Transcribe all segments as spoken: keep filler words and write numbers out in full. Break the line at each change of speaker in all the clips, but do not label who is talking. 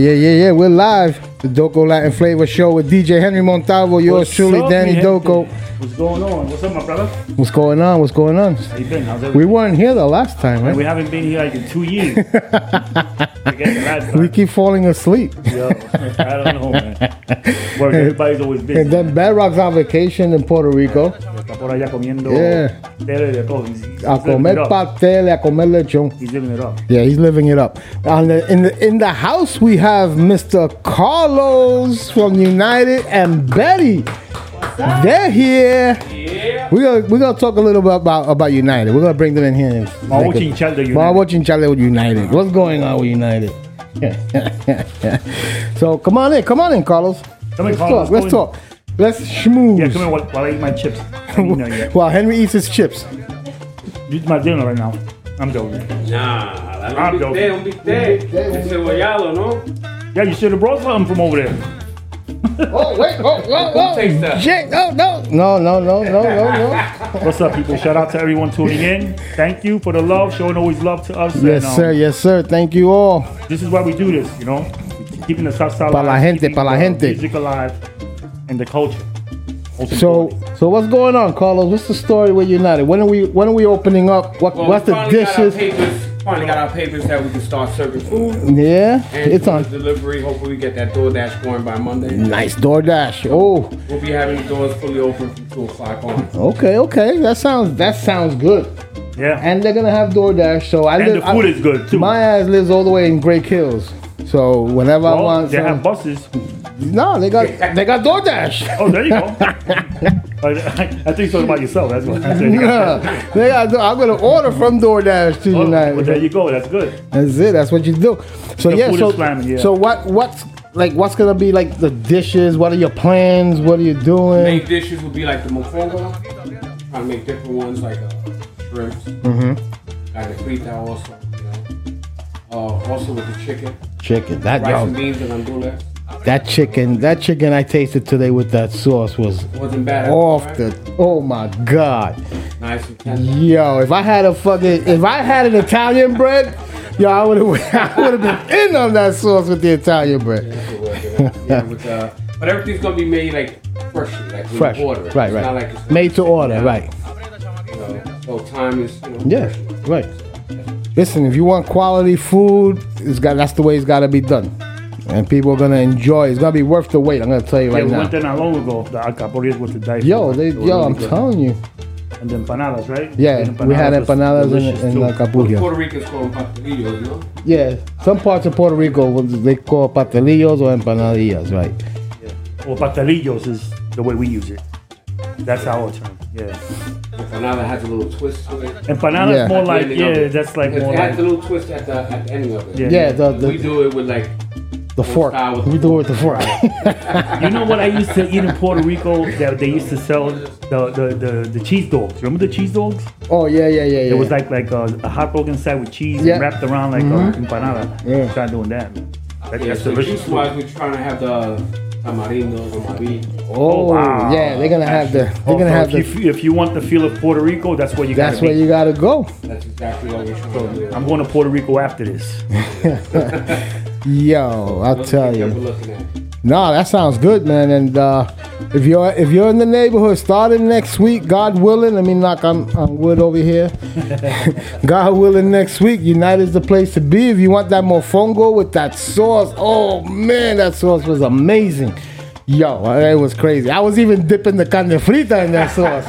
Yeah, yeah, yeah. We're live. The Doko Latin Flavor Show with D J Henry Montalvo. Yours
What's
truly,
up,
Danny
mi
Doko.
What's going on? What's up, my brother?
What's going on? What's going on?
How you been? How's everything?
We weren't here the last time, right?
We haven't been here like in two years. Forget the last time.
We keep falling asleep.
Yo, I don't know, man. Work, everybody's always busy.
And then Bedrock's on vacation in Puerto Rico.
Está por allá comiendo
Yeah.
tele de todo. He's, he's
A
living
comer
it up.
pastel, a comer lechon.
He's living it up.
Yeah, he's living it up. On the, in the in the house, we have Mister Carlos from United and Betty. They're here.
Yeah.
We're gonna we're gonna talk a little bit about about United. We're gonna bring them in here. and-
Vamos chinchar de United.
Vamos chinchar with United. What's going on with United? So come on in, come on in, Carlos.
Come in,
Let's
Carlos,
talk. Let's
go in.
talk. Let's schmooze.
Yeah, come here while, while I eat my chips. I ain't eaten none yet.
While Henry eats his chips.
This is my dinner right now. I'm joking.
Nah, dale
Ah,
un
no.
bistec, un bistec. Encebollado, ¿no?
Yeah, you should have brought something from over there.
Oh wait! Oh, oh, oh!
Taste that.
Shit! No, no, no, no, no, no, no, no.
What's up, people? Shout out to everyone tuning in. Thank you for the love, showing always love to us.
Yes,
and, um,
sir. Yes, sir. Thank you all.
This is why we do this, you know, keeping the salsa alive,
Pa' la gente,
keeping
pa' la
the
gente.
music alive, and the culture. Most
So,
importantly.
so what's going on, Carlos? What's the story with United? When are we? When are we opening up? What?
Well,
what's
we
the
finally got our
dishes?
papers. Finally got our papers that we can start serving food.
Yeah,
And
it's
for
on.
the delivery. Hopefully, we get that DoorDash going by Monday.
Nice DoorDash. Oh,
We'll be having the doors fully open from two o'clock on.
okay, okay. That sounds that sounds good.
yeah,
And they're gonna have DoorDash. So I
and
live.
the food
I,
is good too.
My ass lives all the way in Great Hills. So whenever I
well,
want,
they
some,
have buses.
no, they got they got DoorDash.
Oh, there you go. I, I think you're talking about yourself. That's what I said.
Yeah, they got. I'm gonna order from DoorDash to
Oh,
United.
well, there you go. That's good.
That's it. That's what you do. So
The
yeah.
food
So
is slamming, yeah.
so what what's like what's gonna be like the dishes? What are your plans? What are you doing?
Main dishes would be like the mofongo. Trying to make different ones like uh, shrimps.
Mm-hmm.
Like the frita also. You know. Uh, also with the chicken,
Chicken. That
rice and
yo,
beans and andules.
that chicken. That chicken I tasted today with that sauce was
Wasn't bad. at
off
all, right?
the. Oh my god.
Nice and tender.
Yo, if I had a fucking, if I had an Italian bread, yo, I would have, I would have been in on that sauce with the Italian bread.
Yeah, with, uh, but everything's gonna be made like freshly, like when
Fresh,
you order it.
right,
It's
right.
not like it's
Made to order,
Yeah.
right?
You know, so time is, you know,
Yeah,
fresh.
right. Listen, if you want quality food, it's got that's the way it's got to be done, and people are gonna enjoy. It's gonna be worth the wait. I'm gonna tell you
Yeah,
right
we
now.
went there not long ago. The alcapurrias with the dice.
Yo, they, yo, I'm telling you.
And the empanadas, right?
Yeah,
The
we had
was
empanadas
delicious,
in, in
too.
La Capullo.
Puerto Ricans call them pastelillos, you know?
Yeah, some parts of Puerto Rico they call pastelillos or empanadillas, right?
Or pastelillos is the way we use it. That's our term. Yeah.
Empanada has a little twist to it.
Empanada
Yeah.
is more
At the
like,
ending of
yeah,
it.
that's like
It
more
has
like,
a little twist at the at the ending of it.
Yeah.
Yeah, the
we
the,
do it with like
the fork.
style with
We do it with the fork.
you know what I used to eat in Puerto Rico that they used to sell the the, the, the cheese dogs. Remember the cheese dogs?
Oh yeah, yeah, yeah, yeah.
It was like like a, a hot dog inside with cheese
Yeah.
and wrapped around like
Mhm.
a empanada.
Yeah.
Try doing that. Man. That,
yeah,
that's
so
delicious.
juice wise we're trying to have the tamarindos or mavi.
Oh,
wow.
yeah, they're gonna have the. They're
Oh,
gonna
so
have
if,
the.
you, if you want the feel of Puerto Rico, that's where you
That's
gotta
where
be.
you gotta go.
That's exactly what we're trying to do.
I'm going to Puerto Rico after this.
Yo, I'll
Those
tell
things that
you.
we're looking at.
No, that sounds good, man. And uh, if you're if you're in the neighborhood, starting next week, God willing. Let me knock on, on wood over here. God willing, next week, United's the place to be. If you want that mofongo with that sauce, oh man, that sauce was amazing. Yo, it was crazy. I was even dipping the carne frita in that sauce.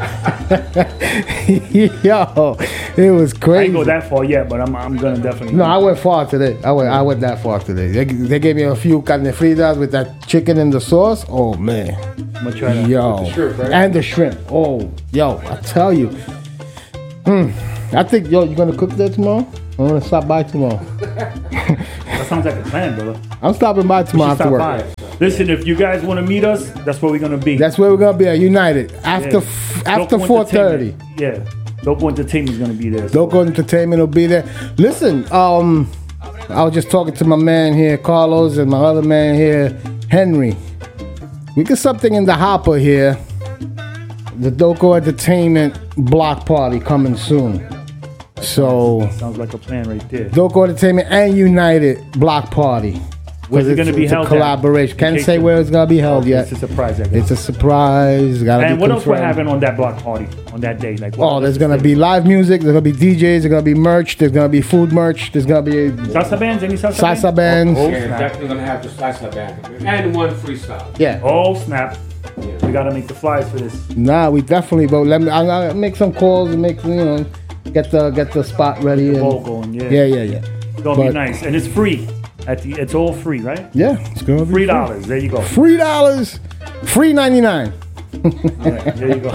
Yo, it was
I
crazy.
ain't go that far yet, but I'm I'm gonna definitely.
No, I went far today. I went I went that far today. They, they gave me a few carne fritas with that chicken in the sauce. Oh man.
I'm gonna try that.
Yo.
With the shrimp, right?
And the shrimp. Oh, yo, I tell you. Mm, I think yo, you gonna cook that tomorrow? I'm gonna stop by tomorrow.
That sounds like a plan, brother.
I'm stopping by
We
tomorrow
should
after
stop
work.
by. Listen, if you guys want to meet us, that's where we're gonna be.
That's where we're gonna be at United. After
Yeah.
f- after
Doco
four thirty.
Entertainment. Yeah. Doco Entertainment is gonna be there.
Doco Entertainment will be there. Listen, um, I was just talking to my man here, Carlos, and my other man here, Henry. We got something in the hopper here. The Doco Entertainment block party coming soon. So
Sounds like a plan right there.
Doco Entertainment and United block party.
Where's it
it's,
going to be
it's
held
a collaboration.
at?
Can't
In case
say
you-
where it's gonna be held
Okay,
yet.
It's a surprise. I guess.
It's a surprise. Gotta
And
be
what else we're
confirmed.
having on that block party on that day? Like, what
Oh,
other
there's gonna be
things?
live music. There's gonna be D Js. There's gonna be merch. There's gonna be food merch. There's gonna be
salsa bands. Any salsa,
salsa bands.
Oh,
Yeah,
snap.
definitely gonna have the salsa band and one freestyle.
yeah.
Oh snap!
Yeah.
We gotta make the flyers for this.
Nah, we definitely. But let me. I'm gonna make some calls and make you know, get the get the spot ready. And,
Ball going, yeah.
yeah, yeah, yeah.
It's gonna be
But-
nice, and it's free. At the, it's all free, right?
Yeah, it's gonna be
Three dollars. There you go.
Free dollars. Free ninety nine.
Alright, there you go.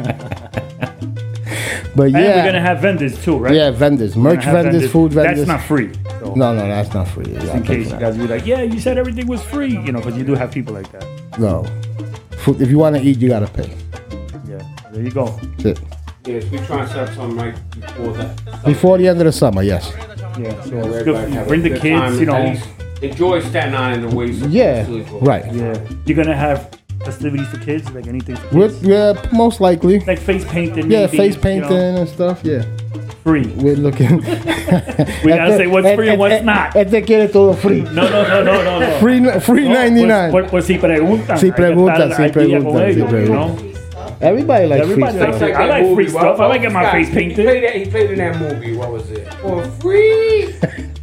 But
And
yeah,
we're gonna have vendors too, right?
yeah, vendors,
We're gonna
merch
have
vendors, food vendors.
That's not free. So
No, no, that's not free. Yeah,
in case you guys be like, yeah, you said everything was free, you know, because you do have people like that.
no. Food, if you want to eat, you gotta pay.
Yeah, there you go.
That's it.
Yes, we try and set up something right before that.
Before the end of the summer, yes.
Yeah, so
Everybody
it's good.
have
You
a
bring the
good
kids,
time,
you
at
know.
least enjoy Staten Island the way you
Yeah,
supposed to.
right.
Yeah, you're gonna have festivities for kids, like anything for
With,
kids,
yeah, most likely.
like face painting.
Yeah,
maybe,
face
you
painting
know,
and stuff. Yeah,
free.
we're looking.
We gotta say what's free and what's not.
Este quiere todo free.
No, no, no, no, no, no.
Free, free
No,
ninety nine.
Pues, pues, pues si preguntan.
Si
hay que
preguntan,
estar
si
al día
preguntan,
con
si
ellos, you
preguntan.
know?
Everybody likes
Everybody
free
likes
stuff.
it. I like free stuff. I like get my face painted.
He played, that, he played in that movie. What was it? For free.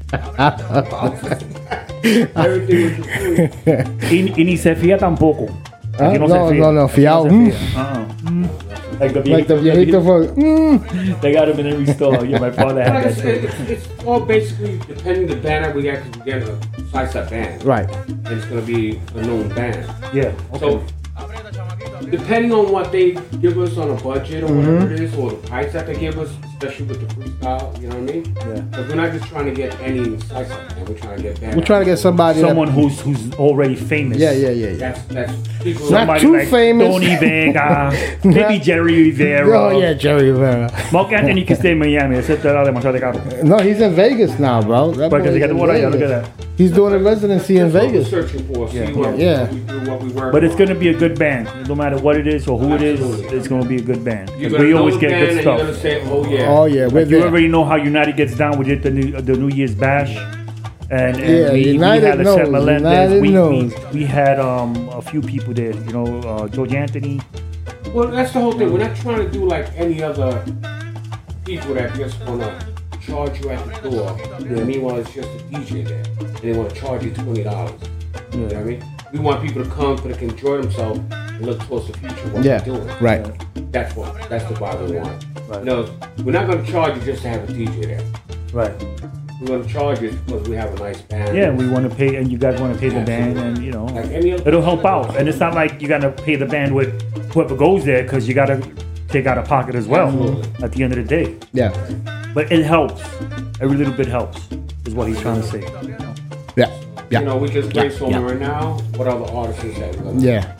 Everything was free.
Y, y ni se fía tampoco.
Ah,
Aquí
no,
se fía.
no, no,
Aquí
fiao.
se
Mm.
fía. Uh-uh. Mm. Like the
Like the viejito for. Mm.
They got him in every store. Yeah, my father
Like
had
I
that
said,
too.
it's, it's all basically depending the band that we get, because we get a salsa band.
Right.
And it's going to be a known band.
Yeah.
So, depending on what they give us on a budget or
Mm-hmm.
whatever it is, or the price that they give us, especially with the freestyle, you know what I mean?
Yeah.
But we're not just trying to get any salsa band, we're trying to get band.
We're trying to get somebody.
Someone
That,
who's who's already famous.
yeah, yeah, yeah, yeah.
That's, that's people.
Not
Somebody
too
like
famous.
Tony Vega, maybe Jerry Rivera.
Oh yeah, Jerry Rivera.
Mark Anthony que esté en Miami, ese te da demasiado de caro.
No, he's in Vegas now, bro. That
Porque
boy's
se quedó
in
por allá, look at
Vegas.
that.
He's doing a residency in
That's what
Vegas.
we're searching for. See
Yeah.
what,
Yeah.
what we do, what we work
But it's
on.
gonna be a good band. No matter what it is or who it is,
Absolutely.
it's gonna be a good band.
You're
We
gonna know
always
the
get
band
good
and you're gonna
stuff.
say, oh yeah.
Oh yeah, we're
You
there.
already know how United gets down. We did the new the New Year's bash, and, and
Yeah,
we,
United
we had a
knows,
Seth Melendez.
United
We, we,
knows.
we had um a few people there. You know, uh, George Anthony.
Well, that's the whole thing. We're not trying to do like any other people that just wanna charge you at the door. And meanwhile, it's just a D J there, and they wanna charge you twenty dollars. You know what I mean? We want people to come so they can enjoy themselves and look towards the future. What
Yeah,
we're doing.
right.
That's what. That's the vibe we want.
Right.
No, we're not gonna charge you just to have a D J there.
Right.
We're gonna charge you because we have a nice band.
Yeah, we want to pay, and you guys want to pay the band, and you know,
Like any other.
it'll help out. And it's not like you gotta pay the band with whoever goes there, because you gotta take out a pocket as well.
Absolutely.
At the end of the day,
Yeah,
but it helps. Every little bit helps, is what he's trying to say.
yeah,
You
yeah,
know, we just brainstorming
yeah.
right now. What other artists is that? We're gonna
yeah.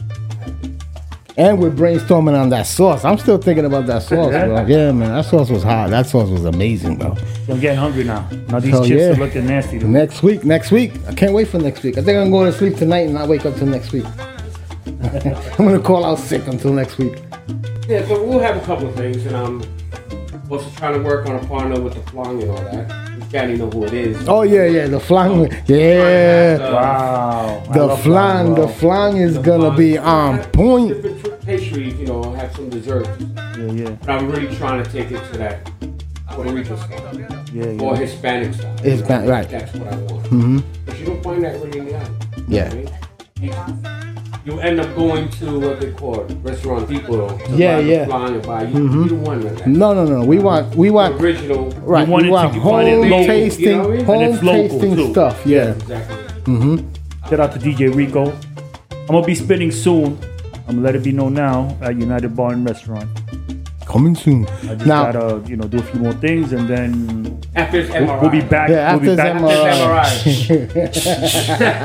And we're brainstorming on that sauce. I'm still thinking about that sauce, bro. Yeah, man, that sauce was hot. That sauce was amazing, bro.
I'm getting hungry now. Now these
So,
chips
yeah.
are looking nasty. To me.
Next week, next week. I can't wait for next week. I think I'm going to sleep tonight and not wake up till next week. I'm gonna call out sick until next week.
Yeah, so we'll have a couple of things, and I'm also trying to work on a partner with the Flong and all that. We can't even know who it is.
Oh yeah, yeah, the flan. Yeah,
Wow. I
the
love
flan.
flan,
The
bro.
flan is gonna be on point.
Different tr- pastries, you know, have some desserts.
Yeah, yeah,
But I'm really trying to take it to that Puerto Rican style
yeah,
or
yeah.
Hispanic style.
Hispan- right.
That's what I want.
Mm-hmm.
But you don't find that really in the island.
Yeah.
You know what I mean? You, you end up going to what they call it, restaurant people to
Yeah,
buy
yeah.
the flan and buy. You, you don't want none of that.
No, no, no. We want, we
The
want,
original.
right.
want
We
it
want
to- you want it
home
local,
tasting,
you know what I mean?
home
And it's local,
tasting
too.
stuff. Yeah.
Exactly.
Shout out to D J Rico. I'm gonna be spinning soon. I'm gonna let it be known now at United Bar and Restaurant.
Coming soon.
I just
Now,
gotta, you know, do a few more things, and then
After this M R I.
we'll, we'll be back.
yeah,
we'll
after
be back.
this M R I.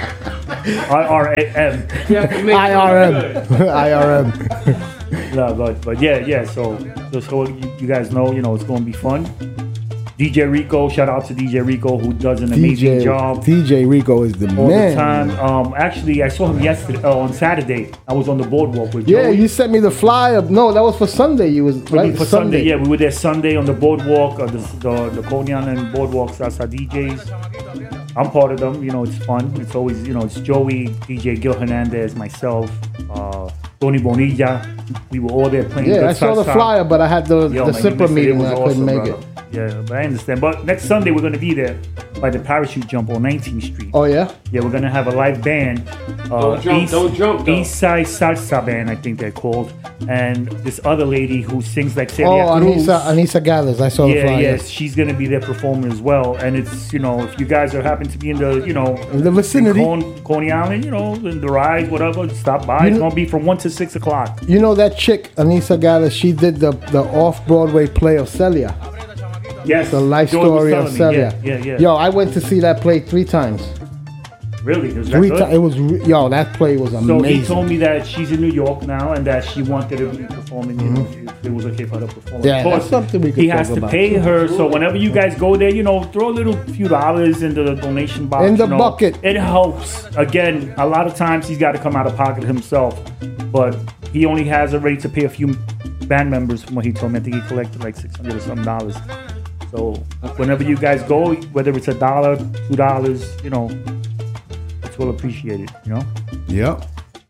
I R A M.
You have to make
I
sure
R
it's
M.
good.
I R M.
No, but but yeah, yeah. So just so you, you guys know, you know, it's gonna be fun. D J Rico, shout out to D J Rico who does an amazing
D J,
job
D J Rico is the
all
man.
the time. Um, actually, I saw him yesterday uh, on Saturday. I was on the boardwalk with
Yeah,
Joey.
you sent me the flyer. No, that was for Sunday. You was
I
right
mean, for Sunday. Yeah, we were there Sunday on the boardwalk, uh, the the, the Konyan and boardwalk Salsa D Js. I'm part of them. You know, it's fun. It's always, you know, it's Joey, D J Gil Hernandez, myself, uh, Tony Bonilla. We were all there playing.
Yeah,
good
I saw the
salsa.
flyer, but I had the,
Yo,
the
man, you
Sipra
missed it. It
meeting
was
and I couldn't
awesome,
make
brother.
it.
Yeah, but I understand. But next Sunday we're gonna be there by the parachute jump on nineteenth Street.
Oh, yeah?
Yeah, we're gonna have a live band. Uh,
Don't jump,
East,
don't jump, though.
East Side Salsa Band, I think they're called. And this other lady who sings like
Oh,
Celia Cruz.
Anissa, Anissa Gathers. I saw the
Yeah,
flyer.
yes, she's gonna be there performing as well. And it's, you know, if you guys are happen to be in the, you know,
In the vicinity.
in Con- Coney Island, you know, in the ride, whatever, stop by.
You
It's
kn-
gonna be from one to six o'clock.
You know that chick, Anissa Gathers, she did the, the off-Broadway play of Celia.
Yes,
The life
Joy was
story of
telling me.
Celia.
Yeah, yeah, yeah.
Yo, I went to see that play three times.
Really? Was that
Three
good?
times. It was, re- yo, that play was
So
amazing.
he told me that she's in New York now and that she wanted to be performing, you know, if it was okay for her to perform.
Mm-hmm. Yeah,
Of course,
that's something we could
he
talk
has to
about.
pay her, so whenever you guys go there, you know, throw a little few dollars into the donation box.
In the
you know.
bucket.
It helps. Again, a lot of times he's got to come out of pocket himself, but he only has a rate to pay a few band members from what he told me. I think he collected like six hundred or something dollars. So whenever you guys go, whether it's a dollar, two dollars, you know, it's well appreciated, you know?
Yep.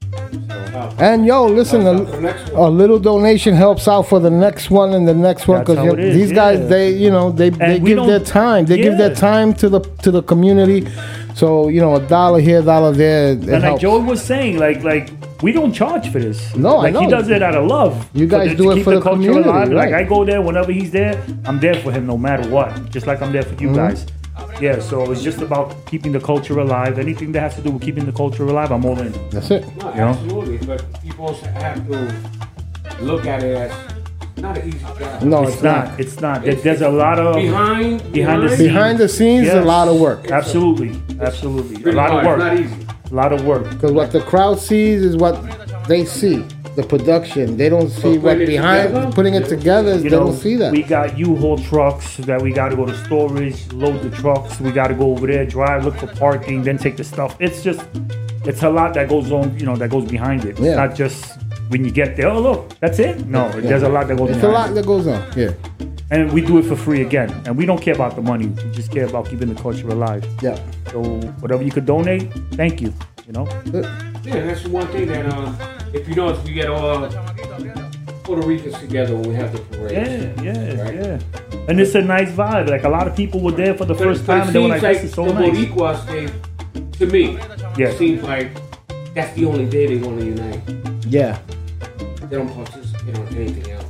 Uh,
And yo, listen,
uh, the next
a,
one.
a little donation helps out for the next one and the next one
That's how
because
it is,
these guys,
yeah.
they, you know, they, they
we
give
don't-
their time. They give their
yeah.
time to the to the community. So you know, a dollar here, dollar there. It
And like
helps.
Joey was saying, like like we don't charge for this.
No, I
like he
know.
does it out of love.
You guys
to,
do
to
it
keep
for the
culture
community,
alive. Like
right.
I go there whenever he's there, I'm there for him no matter what. Just like I'm there for you
Mm-hmm.
guys. Yeah, so it's just about keeping the culture alive. Anything that has to do with keeping the culture alive, I'm all in.
That's it.
No,
You know?
absolutely. But people also have to look at it as not an easy job.
No,
It's,
it's,
not.
not.
It's not. There- There's a lot of
behind
behind the scenes.
Behind the scenes, a
Yes.
lot of work.
Absolutely, absolutely. A
Pretty
lot of
hard.
work.
It's not easy.
A lot of work.
Because what the crowd sees is what they see. The production. They don't see
But
what
putting it
behind
together?
putting it together.
You
they
know,
don't see that.
we got U-Haul trucks that we got to go to storage, load the trucks. We got to go over there, drive, look for parking, then take the stuff. It's just, it's a lot that goes on, you know, that goes behind it.
Yeah.
It's not just when you get there, oh, look, that's it. No, there's a lot that goes
It's a
behind
lot
it.
that goes on. Yeah.
And we do it for free again. And we don't care about the money. We just care about keeping the culture alive.
Yeah.
So whatever you could donate, thank you, you know?
Yeah, that's the one thing that um, if you notice, we get all Puerto Ricans together when we have the parade.
Yeah, yeah,
Right.
yeah. And it's a nice vibe. Like a lot of people were there for the
But,
first
but
time
it
and they were
seems
like,
like
this is so
the
nice.
Boricuas, they, to me,
Yeah.
it seems like that's the only day they want to unite.
Yeah.
They don't participate on anything else.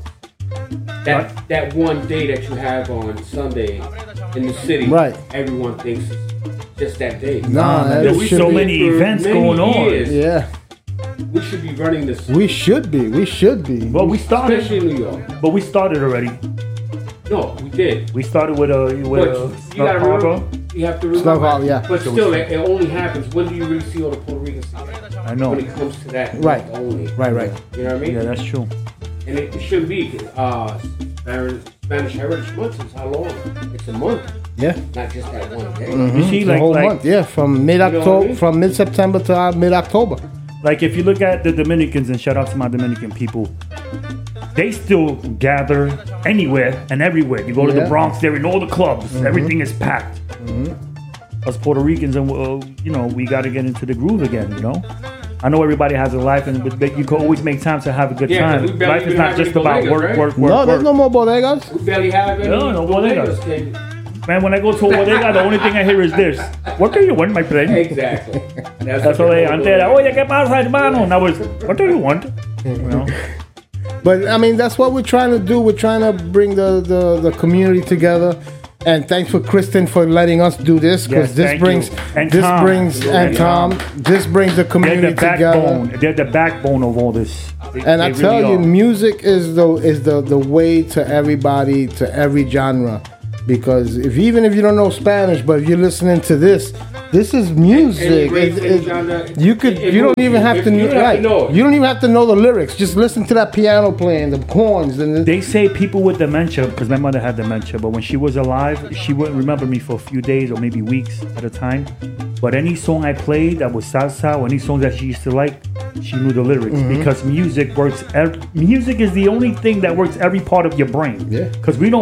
That that one day that you have on Sunday in the city,
Right.
everyone thinks it's just that day.
Nah,
man,
that
there's
we
should
so
be-
many
for
events
many
going on.
years,
Yeah.
We should be running this,
We should be. We should be.
Well, we started,
especially in New York.
but we started already.
No, we did.
We started with a with
But
a
you
Snug
gotta
Harbor.
remember, you have to remember.
Snug Harbor, yeah.
But still, it, it only happens. When do you really see all the Puerto Ricans together?
I know.
When it comes to that,
Right.
Only.
Right, right.
You know what I mean?
Yeah, that's true.
And it, it shouldn't be. Uh, Spanish, Spanish Heritage Month is how long? It's a month,
Yeah.
not just that one day.
You see,
The
like
whole
like
month. Yeah. From mid
know what I
October,
mean?
from mid September to uh, mid October.
like if you look at the Dominicans, and shout out to my Dominican people, they still gather anywhere and everywhere. You go to
Yeah.
the Bronx, they're in all the clubs. Everything is packed. Us Puerto Ricans, and uh, you know, we got to get into the groove again. You know, I know everybody has a life, and but you can always make time to have a good
Yeah, 'cause
time.
we barely
Life is
even
not
have
just
any
about
bodegas,
work,
right?
work, work,
No,
work.
there's no more bodegas.
We barely have any
No, no bodegas.
Can-
Man, when I go to a bodega, the only thing I hear is this. What do you want, my friend?
Exactly. That's,
That's
what
all they
they're
antes era,
doing.
oye, ¿qué pasa, hermano? Now it's, what do you want? You know?
But I mean, that's what we're trying to do. We're trying to bring the, the, the community together. And thanks for Kristen for letting us do this, because
Yes,
this
thank
brings
you. And
this
Tom.
brings
Yeah,
and Tom this brings the
They're
community
the
together.
backbone. They're the backbone of all this. They-
And I
they
tell
really
you,
are.
music is the is the the way to everybody, to every genre. Because if even if you don't know Spanish, but if you're listening to this, this is music.
great
It-
thing,
it-
genre,
you could
it- it
you don't
moves
even
you.
have
If
to
you
know,
don't have
right.
to know it.
You don't even have to know the lyrics. Just listen to that piano playing, the horns, and the,
They say people with dementia, because my mother had dementia, but when she was alive, she wouldn't remember me for a few days or maybe weeks at a time. But any song I played that was salsa or any song that she used to like, she knew the lyrics
Mm-hmm.
because music works. Ev- music is the only thing that works every part of your brain.
Yeah.
Because we don't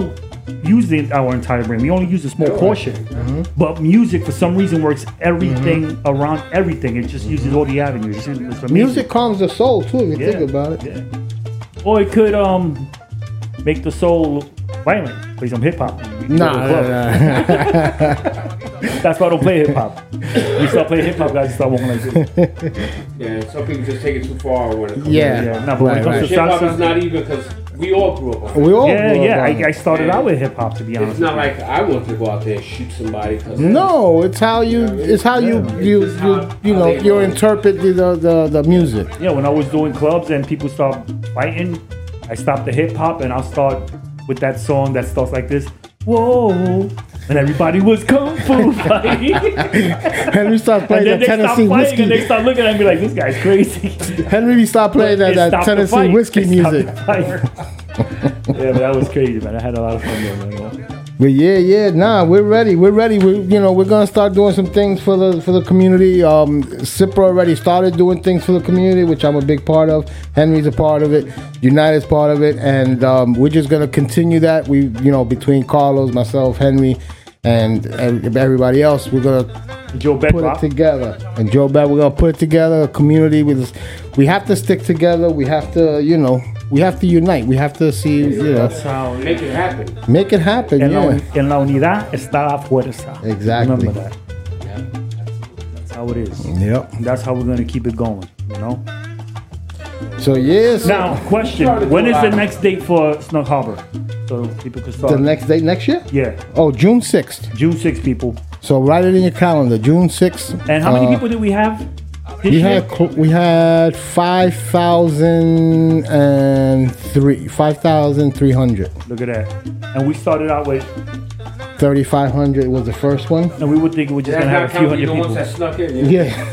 using our entire brain. We only use a small portion.
Mm-hmm.
But music, for some reason, works everything mm-hmm. around everything. It just uses all the avenues. It's, it's
music calms the soul too. If you
yeah.
think about it.
Yeah. Or it could um make the soul violent. Play some hip hop.
Nah, nah, nah.
That's why I don't play hip hop. You start playing hip hop, guys, you start walking like this.
Yeah, some people just take it too far when it comes.
Yeah,
yeah. No, but when
right,
it comes
right.
to
Hip hop
salsa,
is not even because we all grew up on it.
We all
yeah,
grew up
yeah.
on
I,
it.
I started
Yeah.
out with hip hop, to be honest.
It's not
with
like I want to go out there and shoot somebody. Cause
No, it's how you. It's how you.
Yeah.
You.
It's
You.
how-
You
how
know.
they
You
roll.
interpret the the the music.
you. Yeah, when I was doing clubs and people start fighting, I stopped the hip hop and I'll start with that song that starts like this. Whoa, and everybody was kung fu fighting.
Henry starts playing
And then
that
they stop
Tennessee
fighting and they
whiskey.
start looking at me like, this guy's crazy.
Henry started playing that,
It
that
stopped the
Tennessee
fight.
whiskey
It stopped
music.
the fight. Yeah, but that was crazy, man. I had a lot of fun there, man. You know?
But yeah, yeah, nah, we're ready. We're ready. We, you know, we're gonna start doing some things for the for the community. Um, Cipra already started doing things for the community, which I'm a big part of. Henry's a part of it. United's part of it, and um, we're just gonna continue that. We, you know, between Carlos, myself, Henry, and, and everybody else, we're gonna
Joe
put it
Bedrock.
together. And Joe Bad, we're gonna put it together. A community with, we have to stick together. We have to, you know, we have to unite. We have to see, you know,
That's how
Make it happen.
make it happen.
En, la,
Yeah,
uni- en la unidad está la fuerza.
Exactly.
Remember that.
Yeah.
That's how it is.
yep.
That's how we're gonna keep it going. You know.
So yes.
Now, question: when is the next date for Snug Harbor? So people can start.
The next date next year?
Yeah,
Oh, June sixth.
June sixth, people.
So write it in your calendar, June sixth.
And how many
Uh,
people did we have? This
We
year?
had cl- we had five thousand and three five thousand three hundred.
Look at that. And we started out with,
Thirty five hundred was the first one.
and we would think we're just
That's
gonna have
not
a few
counting
hundred
the ones
people.
that snuck in.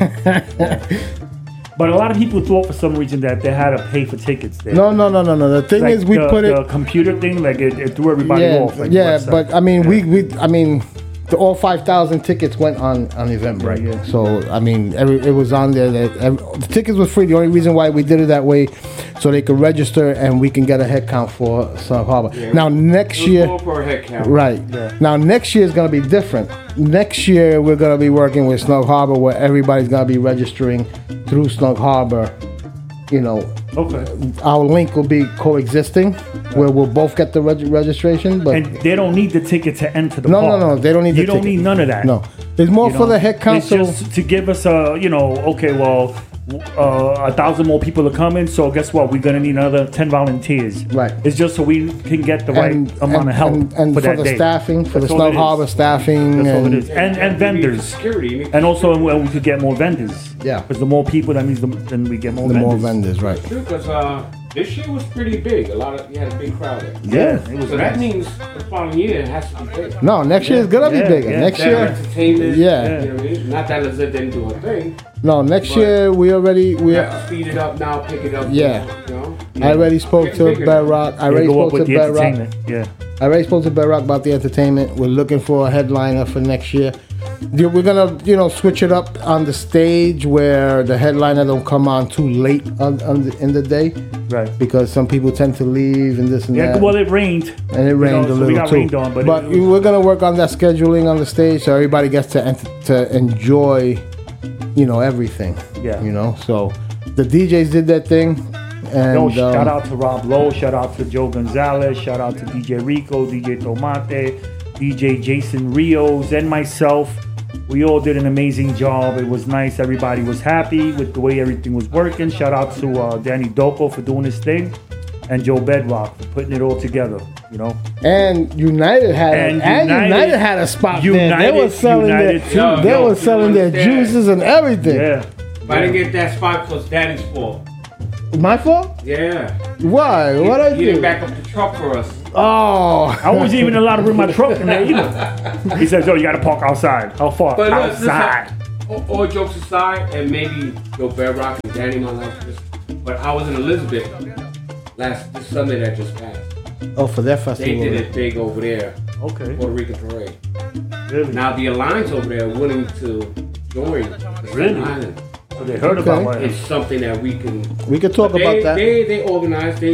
Yeah.
Yeah.
But a lot of people thought for some reason that they had to pay for tickets there.
no, no, no, no, no. The thing
Like
is, we
the,
put
the
it.
computer thing, like it, it threw everybody
Yeah,
off. Like the
yeah.
website.
But I mean,
Yeah.
we we I mean. The, all five thousand tickets went on on Eventbrite.
Right, yeah.
So I mean, every, it was on there. That every, the tickets were free. The only reason why we did it that way, so they could register and we can get a head count for Snug Harbor.
Yeah.
Now next
It was
year,
more per head count.
right?
Yeah.
Now next year is gonna be different. Next year we're gonna be working with Snug Harbor, where everybody's gonna be registering through Snug Harbor. You know,
Okay.
our link will be coexisting, where we'll both get the reg- registration, but.
And they don't need the ticket to enter the
No,
park.
no, no, they don't need
You
the
don't
ticket.
need none of that.
No, it's more
You
for
know?
the head council.
It's just to give us a, you know, okay, well, uh, a thousand more people are coming, so guess what? We're gonna need another ten volunteers.
Right.
It's just so we can get the right amount of help
and, and
for
for,
that
the
day.
staffing, for
That's
the
all
Snug
it is.
Harbor staffing,
That's all it
and
is. And and vendors.
Security.
And also, well, we could get more vendors.
Yeah.
Because the more people, that means the, then we get more
the
vendors.
more vendors, right?
Because uh, this year was pretty big. A lot of you had a big crowd there.
Yeah, it was
So
nice.
that means the following year it has to be big.
No, next year is gonna
Yeah,
be bigger.
yeah.
Next
Better
year,
entertainment.
Yeah.
You know what I mean? Not that Lizette didn't do her thing.
no, next
But-
year we already we.
We have to speed it up now, pick it up.
Yeah.
You know?
I already spoke
Getting
to
bigger now.
Bedrock. I
They
already
go up
spoke to
with the
Bedrock.
entertainment. Yeah.
I already spoke to Bedrock about the entertainment. We're looking for a headliner for next year. Yeah, we're gonna, you know, switch it up on the stage where the headliner don't come on too late on, on the, in the day,
Right.
because some people tend to leave and this and
Yeah,
that.
well, it rained.
And it
You
rained
know,
a
so
little
we got
too.
rained on, but,
but
it,
we're gonna work on that scheduling on the stage so everybody gets to ent- to enjoy, you know, everything.
Yeah.
You know, so the D Js did their thing, and
Yo,
um,
shout out to Rob Lowe, shout out to Joe Gonzalez, shout out to D J Rico, D J Tomate, D J Jason Rios, and myself. We all did an amazing job. It was nice. Everybody was happy with the way everything was working. Shout out to uh, Danny Doko for doing his thing, and Joe Bedrock for putting it all together. You know,
And United had
And
a, and United,
United-
had a spot there.
United-
They were selling
United
their,
too.
Yo,
they
yo,
were
you
selling their
understand?
juices and everything.
yeah.
If I didn't get that spot, because Danny's fault.
My fault?
Yeah.
Why? What I
He didn't
do?
back up the truck for us.
Oh,
I wasn't even allowed to bring my truck in there either. He says, "Yo, you got to park outside." How far?
But look, this
outside.
is- all, all jokes aside, and maybe Joe Bedrock and Danny might like this, but I was in Elizabeth last this Sunday that just passed.
oh, for that
They
festival.
did it big over there,
Okay.
Puerto Rican parade.
Really?
Now the Alliance over there willing to join the Staten
Really?
Island.
So they heard
Okay.
about what?
It's something that we can.
We could talk
they,
about that.
They they organize. They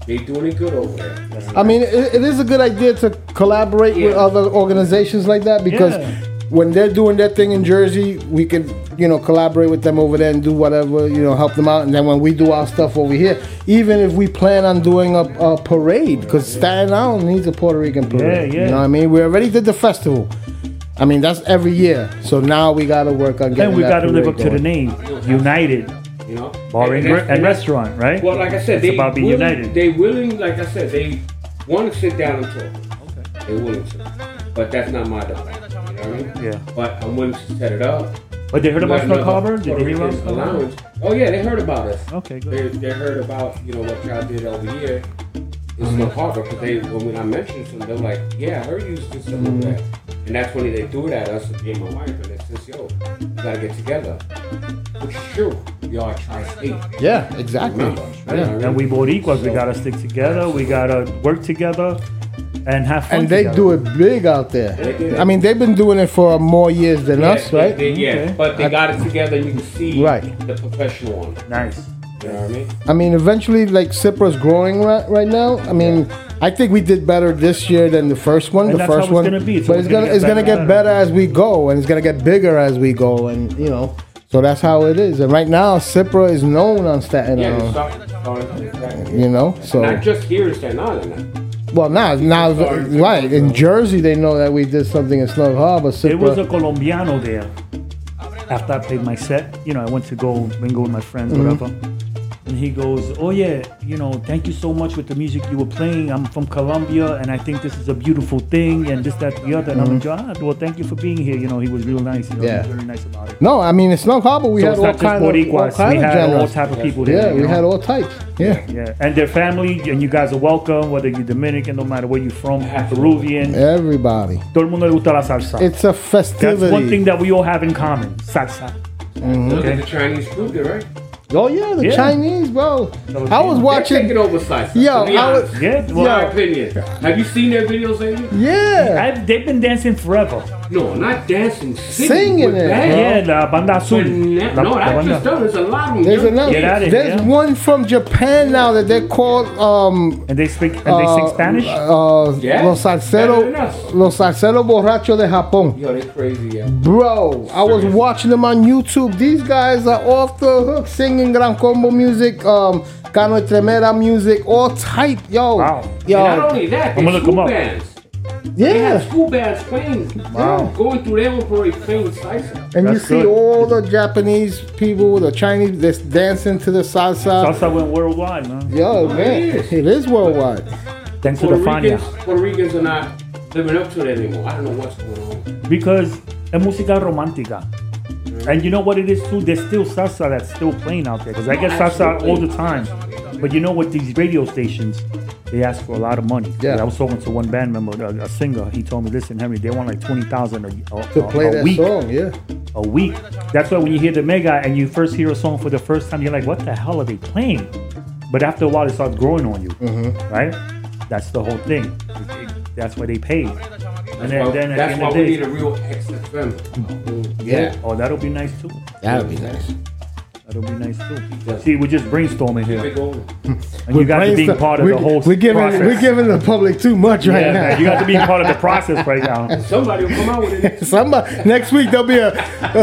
They doing it good over there.
I mean, it, it is a good idea to collaborate with
Yeah.
other organizations like that because
Yeah.
when they're doing their thing in Jersey, we can, you know, collaborate with them over there and do whatever, you know, help them out. And then when we do our stuff over here, even if we plan on doing a, a parade, because Staten Island needs a Puerto Rican parade.
Yeah, yeah.
You know what I mean? We already did the festival. I mean, that's every year. So now we got to work on getting
And we
that
got to live
parade
up to the
going.
name, United
You know,
Bar and,
that's-
and,
that's-
restaurant, right?
Well, like I said,
it's
they
about being
willing,
united.
They willing, like I said, they want to sit down and talk.
Okay.
They willing to, but that's not my department. You know what I mean?
Yeah.
But I'm willing to set it up.
But they heard about
Let
Snook
another
Harbor? Did
Puerto
they hear about
Rican
Snook Harbor?
allowance. Oh yeah, they heard about us.
Okay,
They,
good.
they heard about you know what y'all did over here in
Mm-hmm.
Snook Harbor because they when I mentioned to them, they were like, yeah, I heard you used to stuff
Mm-hmm.
over there. And that's when they threw it at us, me and my wife, and they says, yo, you gotta get together. Which is true. We are tri-state.
Yeah, exactly.
Remember?
Yeah.
And we Boricuas, we got to stick together. We got to work together and have fun
And they
together.
do it big out there.
They do.
I mean, they've been doing it for more years than
Yeah,
us,
they-
right?
they- yeah,
Okay.
but they got it together. You can see
Right.
the professional one.
Nice.
You know what I mean?
I mean, eventually, like Cipra's growing right, right now. I mean, I think we did better this year than the first one.
And
the
that's
first
how it's
one,
gonna be. It's
but
always
it's gonna
gonna get
it's gonna
better
get
and
better
better.
as we go, and it's gonna get bigger as we go, and you know. So that's how it is. And right now, Cipra is known on Staten
Yeah,
Island.
it's starting, starting, exactly.
You know, so
Not just here in Staten Island. Now.
well now now
Sorry.
right in Jersey they know that we did something in Snug Harbor.
There was a
Cipra,
Colombiano there. After I played my set, you know, I went to go mingle with my friends,
Mm-hmm.
whatever. And he goes, "Oh yeah, you know, thank you so much with the music you were playing. I'm from Colombia, and I think this is a beautiful thing, and this, that, the other." And I'm like, "Ah, well, thank you for being here." You know, he was real nice. You know,
Mm-hmm. Yeah.
he was very nice about it.
no, I mean in Snug Harbor we
So
had
it's
all
not just
kind of all
Boricuas.
kind
We
of
had all
genres.
type of people there.
Yeah,
you
we
know?
had all types. Yeah.
Yeah, and their family, and you guys are welcome, whether you're Dominican, no matter where you're from,
Absolutely.
Peruvian.
Everybody.
Todo el mundo le gusta la salsa.
It's a
That's
festivity.
one thing that we all have in common, salsa.
Mm-hmm.
Look
Okay.
at the Chinese food there, right?
Oh yeah, the
Yeah.
Chinese, bro.
Those
I was
things.
watching.
They're taking over salsa.
Yo,
to be
I was-
honest.
Yeah,
In
well,
my opinion. Have you seen their videos lately?
Yeah,
I've, they've been dancing forever.
No, not dancing, singing,
Singing
with
it,
bands.
Yeah, la banda azul.
But na-
La-
no,
la
that's
banda.
just done. There's a lot of them.
there's
young
another.
Get out of
There's
here.
one from Japan now that they call um.
And they speak and they sing
uh,
Spanish.
Uh,
Yeah,
Los
better than us.
Salseros, Los Salseros Borrachos de Japón.
Yo, they're crazy, yeah.
Bro, I was
Serious.
watching them on YouTube. These guys are off the hook singing Gran Combo music, um, Cano y Tremera music, all type. Yo,
Wow.
yo,
And not only that,
I'm
they're
gonna look
school
'em up.
bands. They have
yeah.
school bands playing,
Wow.
going through their own parade playing salsa.
And you
That's
see
good.
all the Japanese people, the Chinese, that's dancing to the salsa.
Salsa went worldwide, man.
Yo,
Oh,
man,
it is.
it is worldwide.
Thanks to
Puerto
the Fania.
Ricans, Puerto Ricans are not living up to it anymore. I don't know what's going on.
Because es música romántica. And you know what it is too? There's still salsa that's still playing out there. Because I
No,
get salsa
absolutely.
all the time. But you know what? These radio stations, they ask for a lot of money.
Yeah.
I was talking to one band member, a, a singer. He told me, "Listen, Henry, they want like twenty thousand a, a,
To play
a, a
that
week.
song, yeah.
A week. That's why when you hear the mega and you first hear a song for the first time, you're like, "What the hell are they playing?" But after a while, it starts growing on you,
Mm-hmm.
right? That's the whole thing. It- it- that's why they pay. And then,
Well,
then at
that's
the
why
end
we
of the
need
day,
a real X F M.
Yeah,
oh, that'll be nice too.
that'd be nice.
That'll be nice too.
Yeah.
See, we're just brainstorming
Big
here,
old.
and you got to be part of
we're,
the whole
we're giving,
process.
We're giving the public too much right
yeah,
now.
man, you got to be part of the process right now.
Somebody will come out with it.
Somebody next week there'll be a,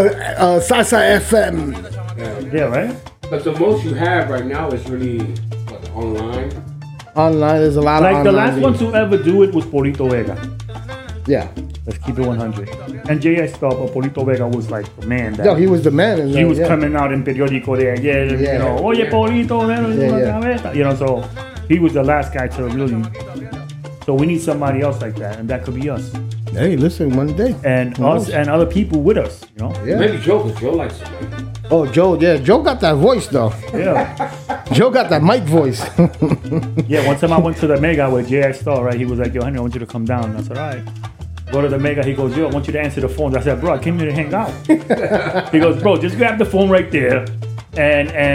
a, a Salsa F M.
Yeah, right.
But the most you have right now is really what, online.
Online, there's a lot
Like
of
the
online
last one
videos.
to ever do it was Polito Vega.
Yeah,
Let's keep it one hundred. And J S thought, but Polito Vega was like the man. That
yo, he was the man. In
he
there,
was
yeah.
coming out in periódico there, yeah,
Yeah.
you know, oye
Yeah.
Polito, ven,
Yeah,
una
yeah.
cabeza," you know, so he was the last guy to really. So we need somebody else like that, and that could be us,
Hey, listen, one day.
and
Who
us
knows?
and other people with us, you know.
Yeah.
Maybe Joe, because Joe likes it. Like,
Oh, Joe, yeah, Joe got that voice though.
Yeah,
Joe got that mic voice.
yeah. One time I went to the Mega with J S Star, right? He was like, "Yo, Henry, I want you to come down." I said, "All right." Go to the Mega. He goes, "Yo, I want you to answer the phone." I said, "Bro, I came here to hang out." He goes, "Bro, just grab the phone right there, and and."